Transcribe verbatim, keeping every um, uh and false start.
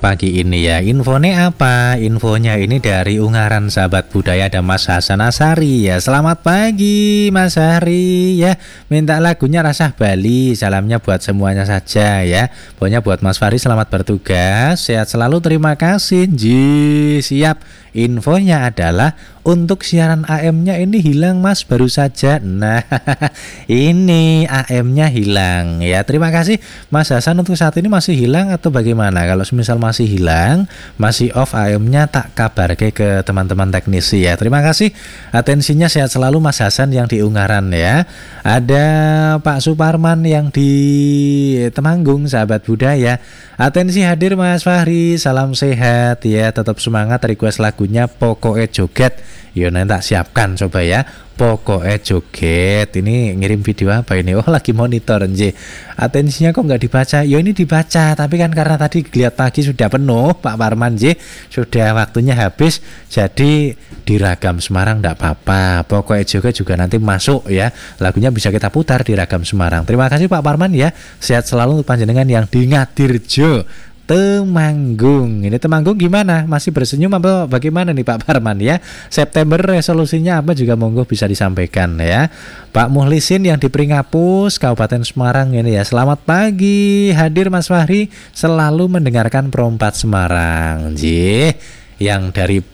pagi ini ya. Infonya apa? Infonya ini dari Unggaran Sahabat Budaya ada Mas Hasan Asari ya. Selamat pagi Mas Hari ya. Minta lagunya Rasah Bali. Salamnya buat semuanya saja ya. Pokoknya buat Mas Fahri selamat bertugas. Sehat selalu, terima kasih. Ji, siap. Infonya adalah untuk siaran A M-nya ini hilang Mas baru saja. Nah, ini A M-nya hilang ya. Terima kasih Mas Hasan. Untuk saat ini masih hilang atau bagaimana? Kalau misal masih hilang, masih off A M-nya, tak kabar ke ke teman-teman teknisi ya. Terima kasih. Atensinya sehat selalu Mas Hasan yang di Unggaran ya. Ada Pak Suparman yang di Temanggung, Sahabat Budaya. Atensi hadir Mas Fahri. Salam sehat ya. Tetap semangat. Request lagunya Pokoknya Joget. Yo nanti tak siapkan coba ya. Pokoknya Joget. Ini ngirim video apa ini? Oh lagi monitor nje. Atensinya kok nggak dibaca? Yo ini dibaca, tapi kan karena tadi lihat pagi sudah penuh Pak Parman nje. Sudah waktunya habis. Jadi di Ragam Semarang nggak apa-apa. Pokoknya Joget juga nanti masuk ya. Lagunya bisa kita putar di Ragam Semarang. Terima kasih Pak Parman ya. Sehat selalu untuk panjenengan yang di Ngadirjo, Temanggung. Ini Temanggung gimana? Masih bersenyum apa bagaimana nih Pak Parman ya? September resolusinya apa juga monggo bisa disampaikan ya. Pak Muhlisin yang di Pringapus, Kabupaten Semarang ini ya. Selamat pagi. Hadir Mas Fahri, selalu mendengarkan Perompat Semarang. Jih, yang dari